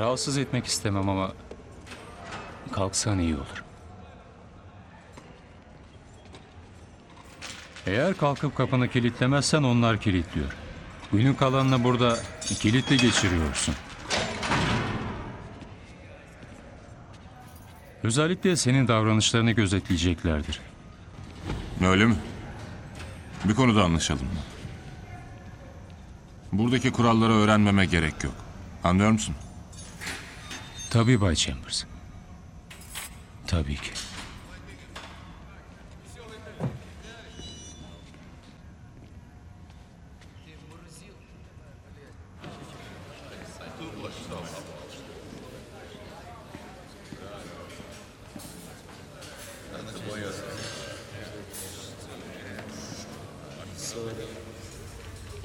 Rahatsız etmek istemem ama kalksan iyi olur. Eğer kalkıp kapını kilitlemezsen onlar kilitliyor. Günün kalanını burada kilitli geçiriyorsun. Özellikle senin davranışlarını gözetleyeceklerdir. Öyle mi? Bir konuda anlaşalım mı? Buradaki kuralları öğrenmeme gerek yok. Anlıyor musun? Tabii Bay Chambers. Tabii ki. Sorry.